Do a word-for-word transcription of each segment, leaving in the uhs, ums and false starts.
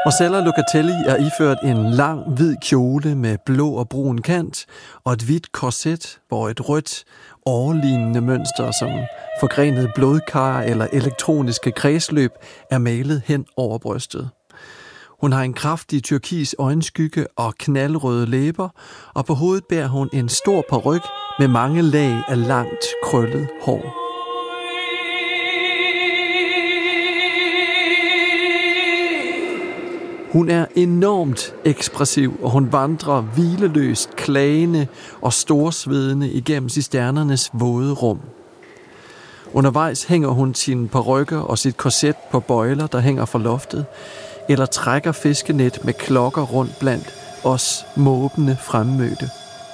Marcella Locatelli er iført en lang, hvid kjole med blå og brun kant og et hvidt korset, hvor et rødt, årlignende mønster som forgrenet blodkar eller elektroniske kredsløb er malet hen over brystet. Hun har en kraftig tyrkis øjenskygge og knaldrøde læber, og på hovedet bærer hun en stor paryk med mange lag af langt, krøllet hår. Hun er enormt ekspressiv, og hun vandrer hvileløst, klagende og storsvedende igennem cisternernes våde rum. Undervejs hænger hun sine parykker og sit korset på bøjler, der hænger fra loftet, eller trækker fiskenet med klokker rundt blandt os måbende fremmødte.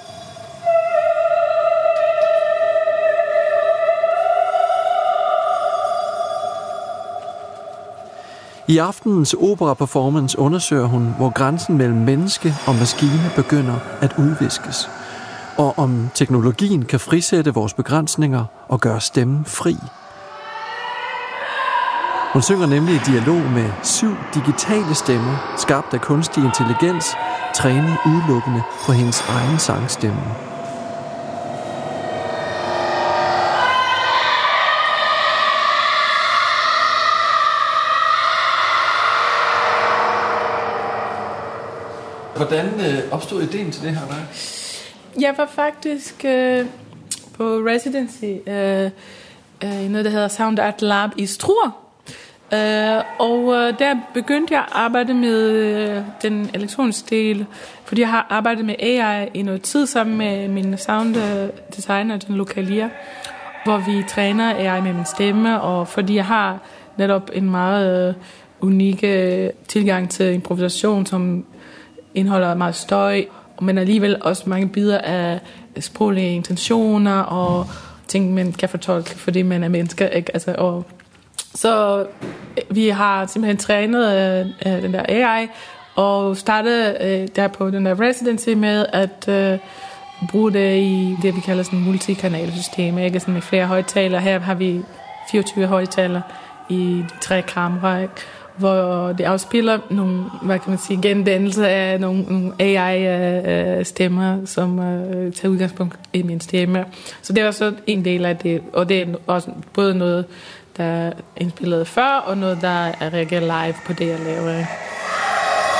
I aftenens opera-performance undersøger hun, hvor grænsen mellem menneske og maskine begynder at udviskes, og om teknologien kan frisætte vores begrænsninger og gøre stemmen fri. Hun synger nemlig i dialog med syv digitale stemmer, skabt af kunstig intelligens, trænet udelukkende på hendes egen sangstemme. Hvordan øh, opstod ideen til det her værk? Jeg var faktisk øh, på residency øh, øh, i noget, der hedder Sound Art Lab i Struer. Øh, og øh, der begyndte jeg at arbejde med øh, den elektroniske del, fordi jeg har arbejdet med A I i noget tid sammen med min sound designer, den Localia, hvor vi træner A I med min stemme, og fordi jeg har netop en meget øh, unik øh, tilgang til improvisation, som indeholder meget støj, men alligevel også mange bidder af sproglige intentioner og ting, man kan fortolke, fordi man er mennesker, ikke? Altså, og så vi har simpelthen trænet øh, den der A I, og startede øh, der på den der residency med at øh, bruge det i det, vi kalder sådan et multikanalsystem, ikke? Sådan med flere højtalere. Her har vi fireogtyve højtalere i de tre kameraer, ikke? Hvor det afspiller nogle, hvad kan man sige, gendannelse af nogle, nogle A I-stemmer, uh, som uh, tager udgangspunkt i min stemme. Så det er også en del af det, og det er også både noget, der er indspillet før, og noget, der er reageret live på det, jeg laver.